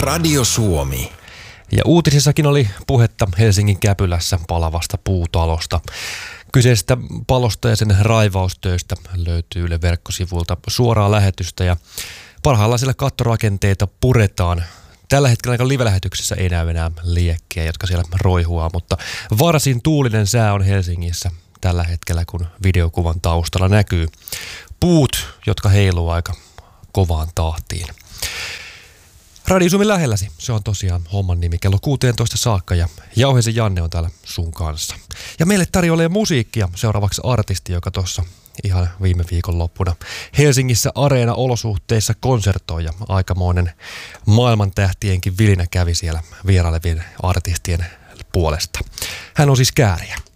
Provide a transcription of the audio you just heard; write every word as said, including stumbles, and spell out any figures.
Radio Suomi. Ja uutisissakin oli puhetta Helsingin Käpylässä palavasta puutalosta. Kyseisestä palosta ja sen raivaustöistä löytyy Yle verkkosivuilta suoraa lähetystä ja parhaillaan siellä kattorakenteita puretaan. Tällä hetkellä aika live-lähetyksessä ei näy enää liekkejä, jotka siellä roihuaa, mutta varsin tuulinen sää on Helsingissä tällä hetkellä, kun videokuvan taustalla näkyy puut, jotka heiluu aika kovaan tahtiin. Radio Suomi lähelläsi, se on tosiaan homman nimi, kello kuusitoista saakka ja Jauheisen Janne on täällä sun kanssa. Ja meille tarjoilee musiikkia seuraavaksi artisti, joka tuossa ihan viime viikon loppuna Helsingissä Areena-olosuhteissa konsertoi ja aikamoinen maailman tähtienkin vilinä kävi siellä vierailevien artistien puolesta. Hän on siis Kääriä.